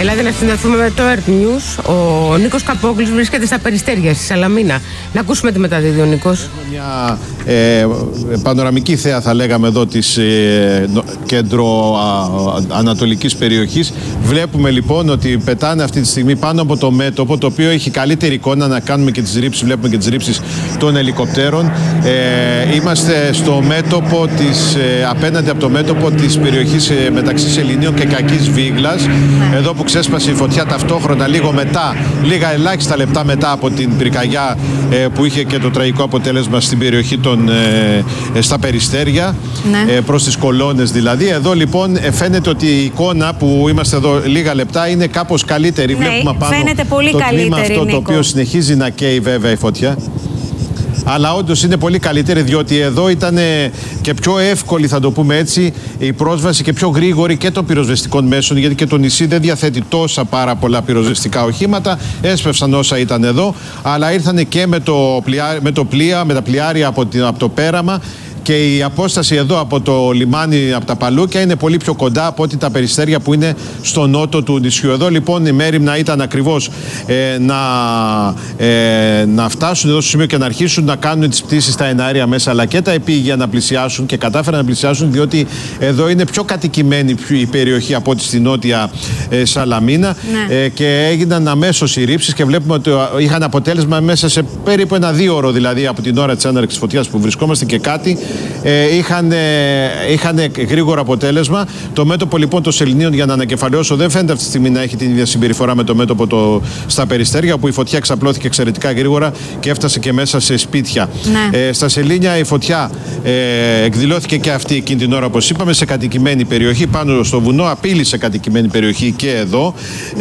Ελάτε να συνδεθούμε με το Earth News. Ο Νίκος Καπόγλης βρίσκεται στα Περιστέρια, στη Σαλαμίνα. Να ακούσουμε τι μεταδίδει ο Νίκος. Μια πανοραμική θέα, θα λέγαμε, εδώ της κέντρο-ανατολικής περιοχής. Βλέπουμε λοιπόν ότι πετάνε αυτή τη στιγμή πάνω από το μέτωπο, το οποίο έχει καλύτερη εικόνα να κάνουμε και τις ρήψεις. Βλέπουμε και τις ρήψεις των ελικοπτέρων. Είμαστε στο μέτωπο απέναντι από το μέτωπο της περιοχής μεταξύ Σεληνίων και Κακής Βίγλας. Εδώ που ξέσπασε η φωτιά ταυτόχρονα, λίγα ελάχιστα λεπτά μετά από την πυρκαγιά που είχε και το τραγικό αποτέλεσμα στην περιοχή στα Περιστέρια, προς τις κολόνες δηλαδή. Εδώ λοιπόν φαίνεται ότι η εικόνα που είμαστε εδώ λίγα λεπτά είναι κάπως καλύτερη. Βλέπουμε πάνω πολύ το τμήμα αυτό, Νίκο, το οποίο συνεχίζει να καίει βέβαια η φωτιά. Αλλά όντως είναι πολύ καλύτερη, διότι εδώ ήταν και πιο εύκολη, θα το πούμε έτσι, η πρόσβαση και πιο γρήγορη και των πυροσβεστικών μέσων, γιατί και το νησί δεν διαθέτει τόσα πάρα πολλά πυροσβεστικά οχήματα. Έσπευσαν όσα ήταν εδώ, αλλά ήρθαν και με τα πλοιάρια από το πέραμα. Και η απόσταση εδώ από το λιμάνι, από τα Παλούκια, είναι πολύ πιο κοντά από ότι τα Περιστέρια που είναι στο νότο του νησιού. Εδώ λοιπόν η μέριμνα ήταν ακριβώς να φτάσουν εδώ στο σημείο και να αρχίσουν να κάνουν τις πτήσεις στα εναέρια μέσα, αλλά και τα επίγεια να πλησιάσουν, και κατάφεραν να πλησιάσουν, διότι εδώ είναι πιο κατοικημένη η περιοχή από ό,τι στη νότια Σαλαμίνα. Και έγιναν αμέσως οι ρήψεις και βλέπουμε ότι είχαν αποτέλεσμα μέσα σε περίπου ένα 2ωρο, δηλαδή από την ώρα της έναρξης φωτιάς που βρισκόμαστε και κάτι. Είχαν γρήγορο αποτέλεσμα. Το μέτωπο λοιπόν των Σεληνίων, για να ανακεφαλαιώσω, δεν φαίνεται αυτή τη στιγμή να έχει την ίδια συμπεριφορά με το μέτωπο στα Περιστέρια, όπου η φωτιά εξαπλώθηκε εξαιρετικά γρήγορα και έφτασε και μέσα σε σπίτια. Στα Σελήνια η φωτιά εκδηλώθηκε και αυτή εκείνη την ώρα, όπως είπαμε, σε κατοικημένη περιοχή πάνω στο βουνό, απείλησε κατοικημένη περιοχή και εδώ.